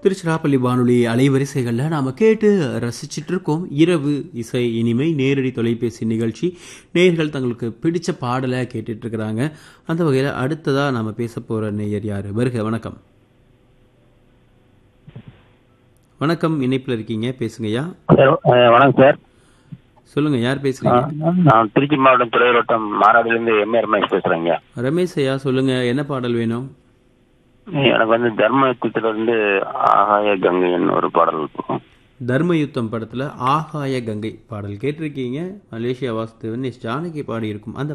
திருச்சிராப்பள்ளி வானொலி அலைவரிசைகளில் நாம் கேட்டு ரசிச்சிட்டு இருக்கோம். இரவு இசை இனிமை நேரடி தொலைபேசி நிகழ்ச்சி. நேயர்கள் தங்களுக்கு பிடிச்ச பாடலை கேட்டுட்டு இருக்கிறாங்க. அந்த வகையில் அடுத்ததாக நாம் பேச போகிற நேயர் யார்? வருக. வணக்கம். வணக்கம், இணைப்பில் இருக்கீங்க, பேசுங்கய்யா. வணக்கம் சார். சொல்லுங்க, யார் பேசுறீங்க? நான் திருச்சி மாவட்டம் துறையூர் மாறாடிலிருந்து எம்ஏ ரமேஷ் பேசுறேங்க. ரமேஷ் ஐயா, சொல்லுங்க, என்ன பாடல் வேணும்? எனக்கு தர்ம யுத்தத்துல இருந்து ஆகாய கங்கைன்னு ஒரு பாடல் இருக்கும். தர்மயுத்தம் படத்துல ஆகாய கங்கை பாடல் கேட்டிருக்கீங்க. மலேசியா வாசுதேவன் எஸ் ஜானகி பாடி இருக்கும் அந்த